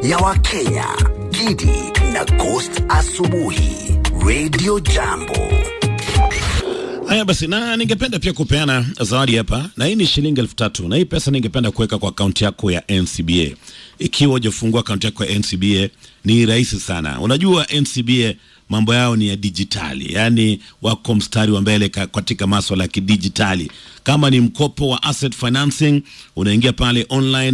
ya Wakenya, Gidi na Ghost asubuhi, Radio Jambo. Haya basi, na ningependa pia kupeana zawadi hapa, na hii ni shilingi 3,000, na hii pesa ningependa kuweka kwa akaunti yako ya NCBA. Ikiwa hujafungua akaunti yako ya NCBA, ni rahisi sana. Unajua NCBA mambo yao ni ya digitali, yani wako mstari wa mbele katika masuala ya kidijitali. Kama ni mkopo wa asset financing, unaingia pale online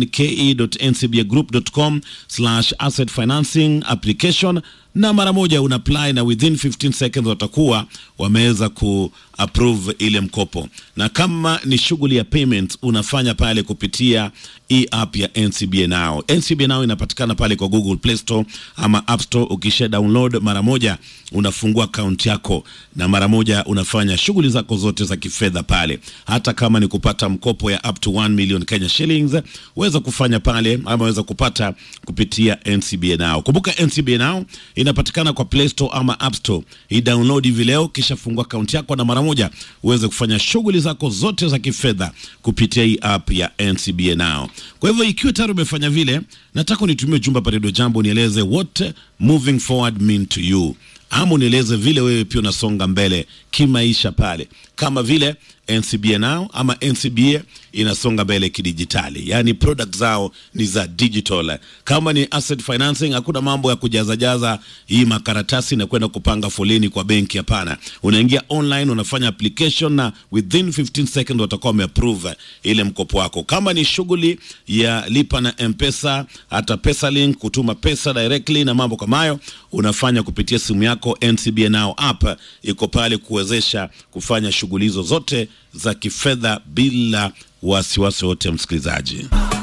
ke.ncbagroup.com/asset financing application, na mara moja una apply, na within 15 seconds watakuwa wameweza approve ile mkopo. Na kama ni shughuli ya payment, unafanya pale kupitia app ya NCBA Now. NCBA Now inapatikana pale kwa Google Play Store ama App Store. Ukisha download, mara moja unafungua account yako na mara moja unafanya shughuli zako zote za kifedha pale. Hata kama ni kupata mkopo ya up to 1 million Kenya shillings, uweza kufanya pale ama uweza kupata kupitia NCBA Now. Kumbuka NCBA Now inapatikana kwa Play Store ama App Store. I-download hivi leo, kisha fungua account yako na mara moja uweze kufanya shughuli zako zote za kifedha kupitia hii app ya NCBA Now. Kwa hivyo ikiwa tayari umefanya vile, nataka unitumie jumba pa Radio Jambo, nieleze what moving forward mean to you. Ama unieleze vile wewe pia unasonga mbele kimaisha pale, kama vile NCBA Now ama NCBA inasonga mbele kidijitali, yani products zao ni za digital. Kama ni asset financing, hakuna mambo ya kujaza hii makaratasi na kwenda kupanga foleni kwa benki, hapana. Unaingia online, unafanya application, na within 15 seconds watakuwa wameapprove ile mkopo wako. Kama ni shughuli ya lipa na M-Pesa, hata PesaLink, kutuma pesa directly na mambo kama hayo, unafanya kupitia simu yako. NCBA Now app iko pale kuwezesha kufanya shughuli hizo zote za kifedha bila wasiwasi wote, msikilizaji.